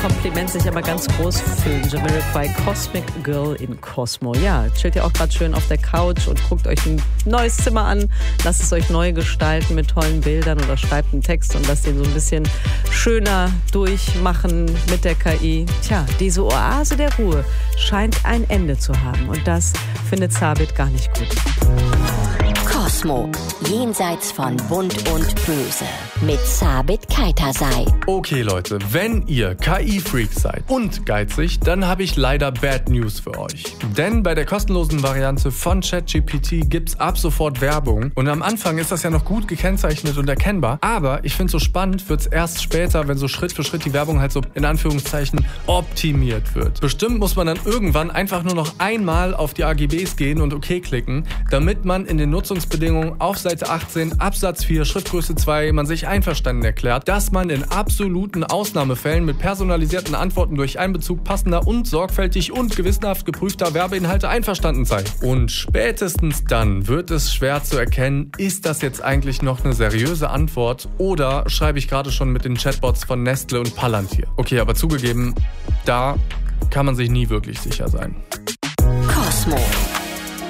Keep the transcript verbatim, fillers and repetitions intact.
Kompliment sich aber ganz groß fühlen. Jamiroquai, Cosmic Girl in Cosmo. Ja, chillt ihr auch gerade schön auf der Couch und guckt euch ein neues Zimmer an. Lasst es euch neu gestalten mit tollen Bildern oder schreibt einen Text und lasst den so ein bisschen schöner durchmachen mit der K I. Tja, diese Oase der Ruhe scheint ein Ende zu haben und das findet Sabit gar nicht gut. Cosmo, jenseits von Bunt und Böse mit Sabit Kaitasay. Okay Leute, wenn ihr K I-Freaks seid und geizig, dann habe ich leider Bad News für euch. Denn bei der kostenlosen Variante von ChatGPT gibt's ab sofort Werbung und am Anfang ist das ja noch gut gekennzeichnet und erkennbar, aber ich finde so spannend wird's erst später, wenn so Schritt für Schritt die Werbung halt so in Anführungszeichen optimiert wird. Bestimmt muss man dann irgendwann einfach nur noch einmal auf die A G Bs gehen und OK klicken, damit man in den Nutzungsbedingungen auf Seite achtzehn Absatz vier Schriftgröße zwei man sich einverstanden erklärt, dass man in absoluten Ausnahmefällen mit personalisierten Antworten durch Einbezug passender und sorgfältig und gewissenhaft geprüfter Werbeinhalte einverstanden sei. Und spätestens dann wird es schwer zu erkennen, ist das jetzt eigentlich noch eine seriöse Antwort oder schreibe ich gerade schon mit den Chatbots von Nestle und Palantir. Okay, aber zugegeben, da kann man sich nie wirklich sicher sein. Cosmo.